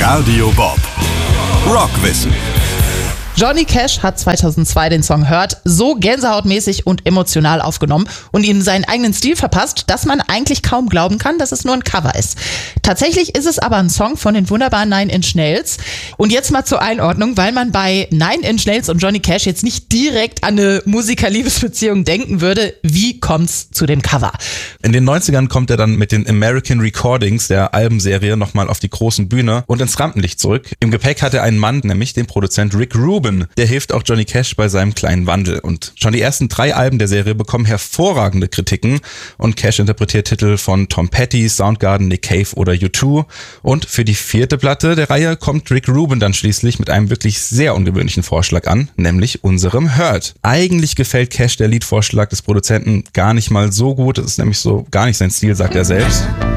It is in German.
Radio Bob. Rockwissen. Johnny Cash hat 2002 den Song Hurt so gänsehautmäßig und emotional aufgenommen und ihm seinen eigenen Stil verpasst, dass man eigentlich kaum glauben kann, dass es nur ein Cover ist. Tatsächlich ist es aber ein Song von den wunderbaren Nine Inch Nails. Und jetzt mal zur Einordnung, weil man bei Nine Inch Nails und Johnny Cash jetzt nicht direkt an eine Musiker-Liebesbeziehung denken würde. Wie kommt's zu dem Cover? In den 90ern kommt er dann mit den American Recordings der Albenserie nochmal auf die großen Bühne und ins Rampenlicht zurück. Im Gepäck hat er einen Mann, nämlich den Produzent Rick Rubin. Der hilft auch Johnny Cash bei seinem kleinen Wandel. Und schon die ersten 3 Alben der Serie bekommen hervorragende Kritiken. Und Cash interpretiert Titel von Tom Petty, Soundgarden, Nick Cave oder U2. Und für die 4. Platte der Reihe kommt Rick Rubin dann schließlich mit einem wirklich sehr ungewöhnlichen Vorschlag an, nämlich unserem Hurt. Eigentlich gefällt Cash der Liedvorschlag des Produzenten gar nicht mal so gut. Das ist nämlich so gar nicht sein Stil, sagt er selbst.